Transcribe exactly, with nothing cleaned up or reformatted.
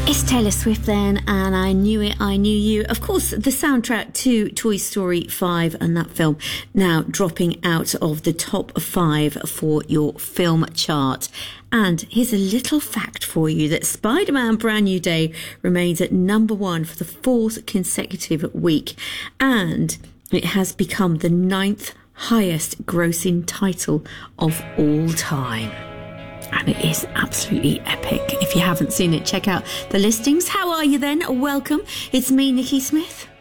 It's Taylor Swift then, and I Knew It, I Knew You. Of course, the soundtrack to Toy Story five and that film now dropping out of the top five for your film chart. And here's a little fact for you that Spider-Man Brand New Day remains at number one for the fourth consecutive week. And it has become the ninth highest grossing title of all time. And it is absolutely epic. If you haven't seen it, check out the listings. How are you then? Welcome. It's me, Nikki Smith.